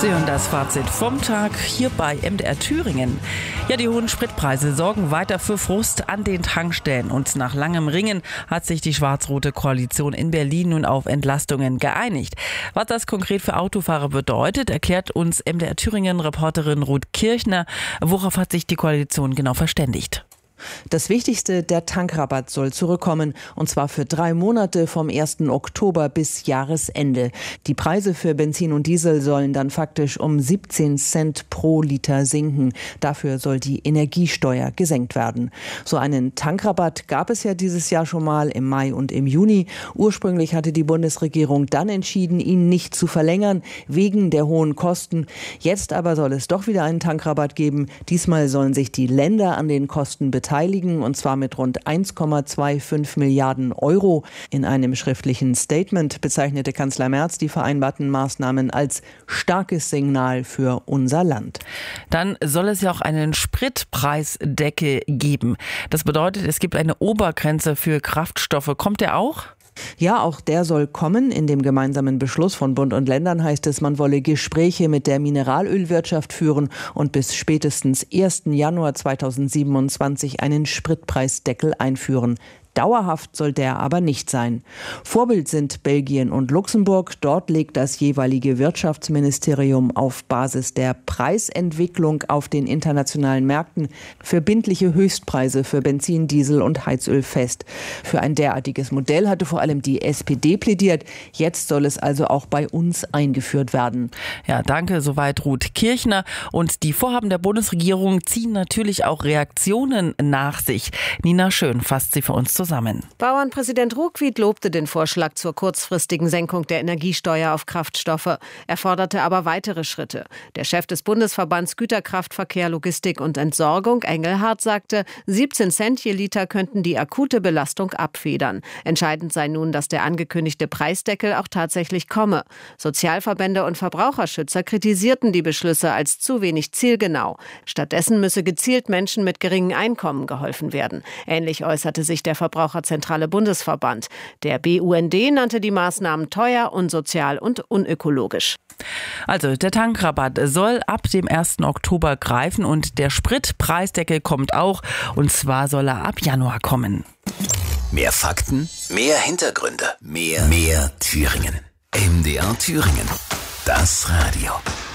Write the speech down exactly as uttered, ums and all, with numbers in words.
Sie hören das Fazit vom Tag hier bei M D R Thüringen. Ja, die hohen Spritpreise sorgen weiter für Frust an den Tankstellen. Und nach langem Ringen hat sich die schwarz-rote Koalition in Berlin nun auf Entlastungen geeinigt. Was das konkret für Autofahrer bedeutet, erklärt uns M D R Thüringen-Reporterin Ruth Kirchner. Worauf hat sich die Koalition genau verständigt? Das Wichtigste, der Tankrabatt soll zurückkommen, und zwar für drei Monate vom ersten Oktober bis Jahresende. Die Preise für Benzin und Diesel sollen dann faktisch um siebzehn Cent pro Liter sinken. Dafür soll die Energiesteuer gesenkt werden. So einen Tankrabatt gab es ja dieses Jahr schon mal im Mai und im Juni. Ursprünglich hatte die Bundesregierung dann entschieden, ihn nicht zu verlängern, wegen der hohen Kosten. Jetzt aber soll es doch wieder einen Tankrabatt geben. Diesmal sollen sich die Länder an den Kosten beteiligen. Und zwar mit rund eins Komma fünfundzwanzig Milliarden Euro. In einem schriftlichen Statement bezeichnete Kanzler Merz die vereinbarten Maßnahmen als starkes Signal für unser Land. Dann soll es ja auch einen Spritpreisdeckel geben. Das bedeutet, es gibt eine Obergrenze für Kraftstoffe. Kommt der auch? Ja, auch der soll kommen. In dem gemeinsamen Beschluss von Bund und Ländern heißt es, man wolle Gespräche mit der Mineralölwirtschaft führen und bis spätestens ersten Januar zweitausendsiebenundzwanzig einen Spritpreisdeckel einführen. Dauerhaft soll der aber nicht sein. Vorbild sind Belgien und Luxemburg. Dort legt das jeweilige Wirtschaftsministerium auf Basis der Preisentwicklung auf den internationalen Märkten verbindliche Höchstpreise für Benzin, Diesel und Heizöl fest. Für ein derartiges Modell hatte vor allem die S P D plädiert. Jetzt soll es also auch bei uns eingeführt werden. Ja, danke. Soweit Ruth Kirchner. Und die Vorhaben der Bundesregierung ziehen natürlich auch Reaktionen nach sich. Nina Schön fasst sie für uns zusammen. Zusammen. Bauernpräsident Ruckwied lobte den Vorschlag zur kurzfristigen Senkung der Energiesteuer auf Kraftstoffe. Er forderte aber weitere Schritte. Der Chef des Bundesverbands Güterkraftverkehr, Logistik und Entsorgung, Engelhardt, sagte, siebzehn Cent je Liter könnten die akute Belastung abfedern. Entscheidend sei nun, dass der angekündigte Preisdeckel auch tatsächlich komme. Sozialverbände und Verbraucherschützer kritisierten die Beschlüsse als zu wenig zielgenau. Stattdessen müsse gezielt Menschen mit geringen Einkommen geholfen werden. Ähnlich äußerte sich der Verbraucherzentrale Bundesverband. Der B U N D nannte die Maßnahmen teuer, unsozial und unökologisch. Also der Tankrabatt soll ab dem ersten Oktober greifen und der Spritpreisdeckel kommt auch, und zwar soll er ab Januar kommen. Mehr Fakten, mehr Hintergründe, mehr, mehr Thüringen. M D R Thüringen, das Radio.